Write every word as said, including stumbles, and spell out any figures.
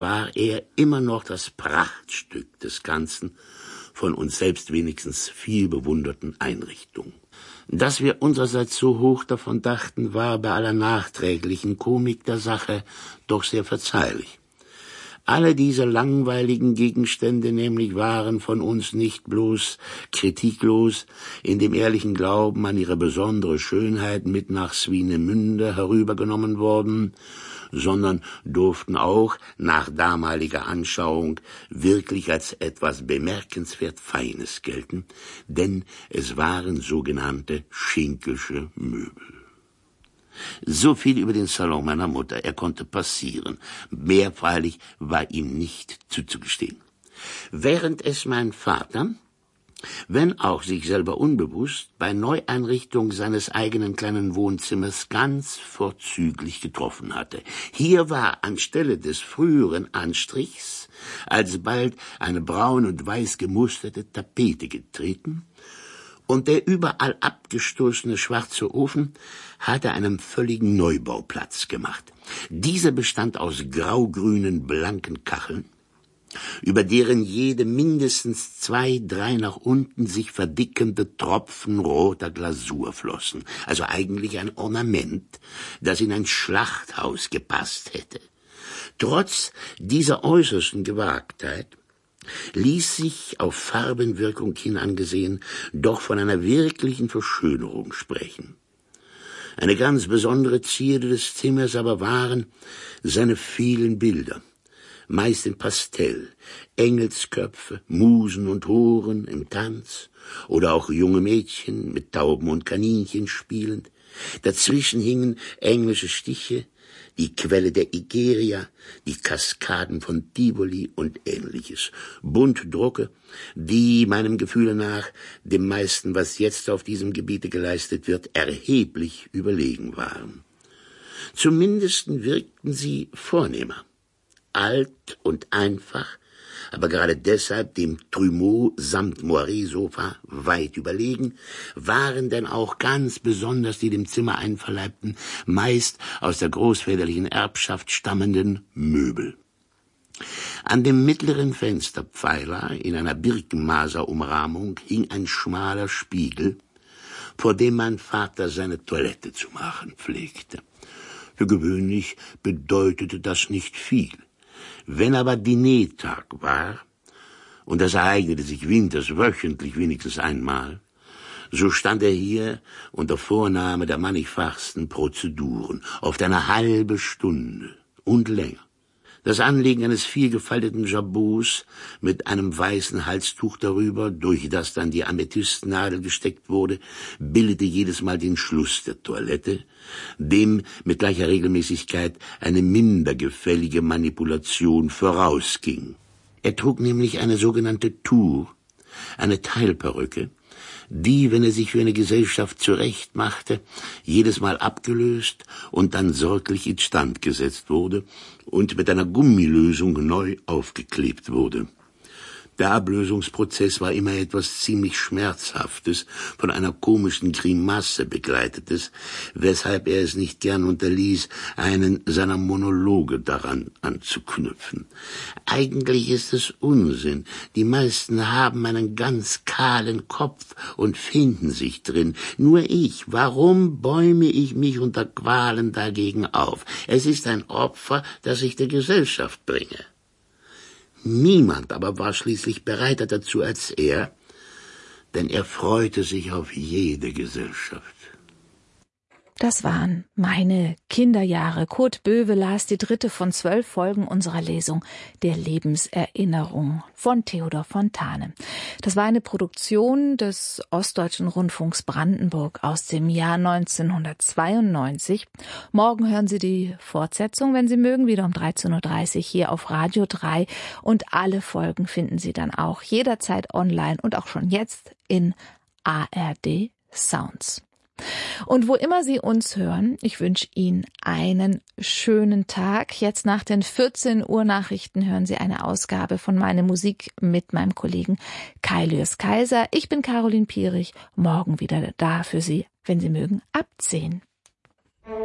war er immer noch das Prachtstück des Ganzen, von uns selbst wenigstens viel bewunderten Einrichtung. Dass wir unsererseits so hoch davon dachten, war bei aller nachträglichen Komik der Sache doch sehr verzeihlich. Alle diese langweiligen Gegenstände nämlich waren von uns nicht bloß kritiklos in dem ehrlichen Glauben an ihre besondere Schönheit mit nach Swinemünde herübergenommen worden, sondern durften auch nach damaliger Anschauung wirklich als etwas bemerkenswert Feines gelten, denn es waren sogenannte Schinkelsche Möbel. So viel über den Salon meiner Mutter. Er konnte passieren. Mehr freilich war ihm nicht zuzugestehen. Während es mein Vater, wenn auch sich selber unbewusst, bei Neueinrichtung seines eigenen kleinen Wohnzimmers ganz vorzüglich getroffen hatte. Hier war anstelle des früheren Anstrichs alsbald eine braun und weiß gemusterte Tapete getreten, und der überall abgestoßene schwarze Ofen hatte einem völligen Neubau Platz gemacht. Dieser bestand aus graugrünen, blanken Kacheln, über deren jede mindestens zwei, drei nach unten sich verdickende Tropfen roter Glasur flossen, also eigentlich ein Ornament, das in ein Schlachthaus gepasst hätte. Trotz dieser äußersten Gewagtheit ließ sich auf Farbenwirkung hin angesehen doch von einer wirklichen Verschönerung sprechen. Eine ganz besondere Zierde des Zimmers aber waren seine vielen Bilder, meist in Pastell, Engelsköpfe, Musen und Horen im Tanz oder auch junge Mädchen mit Tauben und Kaninchen spielend. Dazwischen hingen englische Stiche, die Quelle der Igeria, die Kaskaden von Tivoli und Ähnliches. Buntdrucke, die meinem Gefühle nach dem meisten, was jetzt auf diesem Gebiete geleistet wird, erheblich überlegen waren. Zumindest wirkten sie vornehmer, alt und einfach, aber gerade deshalb dem Trumeau samt Moiré-Sofa weit überlegen, waren denn auch ganz besonders die dem Zimmer einverleibten, meist aus der großväterlichen Erbschaft stammenden Möbel. An dem mittleren Fensterpfeiler in einer Birkenmaserumrahmung hing ein schmaler Spiegel, vor dem mein Vater seine Toilette zu machen pflegte. Für gewöhnlich bedeutete das nicht viel. Wenn aber Dinertag war, und das ereignete sich winters wöchentlich wenigstens einmal, so stand er hier unter Vornahme der mannigfachsten Prozeduren, oft eine halbe Stunde und länger. Das Anlegen eines vielgefalteten Jabots mit einem weißen Halstuch darüber, durch das dann die Amethystnadel gesteckt wurde, bildete jedes Mal den Schluss der Toilette, dem mit gleicher Regelmäßigkeit eine minder gefällige Manipulation vorausging. Er trug nämlich eine sogenannte Tour, eine Teilperücke, die, wenn er sich für eine Gesellschaft zurechtmachte, jedes Mal abgelöst und dann sorglich instand gesetzt wurde und mit einer Gummilösung neu aufgeklebt wurde. Der Ablösungsprozess war immer etwas ziemlich Schmerzhaftes, von einer komischen Grimasse begleitetes, weshalb er es nicht gern unterließ, einen seiner Monologe daran anzuknüpfen. Eigentlich ist es Unsinn. Die meisten haben einen ganz kahlen Kopf und finden sich drin. Nur ich, warum bäume ich mich unter Qualen dagegen auf? Es ist ein Opfer, das ich der Gesellschaft bringe. Niemand aber war schließlich bereiter dazu als er, denn er freute sich auf jede Gesellschaft. Das waren meine Kinderjahre. Kurt Böwe las die dritte von zwölf Folgen unserer Lesung der Lebenserinnerung von Theodor Fontane. Das war eine Produktion des Ostdeutschen Rundfunks Brandenburg aus dem Jahr neunzehnhundertzweiundneunzig. Morgen hören Sie die Fortsetzung, wenn Sie mögen, wieder um dreizehn Uhr dreißig hier auf Radio drei. Und alle Folgen finden Sie dann auch jederzeit online und auch schon jetzt in A R D Sounds. Und wo immer Sie uns hören, ich wünsche Ihnen einen schönen Tag. Jetzt nach den vierzehn Uhr Nachrichten hören Sie eine Ausgabe von Meine Musik mit meinem Kollegen Kai Lüers Kaiser. Ich bin Caroline Pierich, morgen wieder da für Sie, wenn Sie mögen, ab zehn.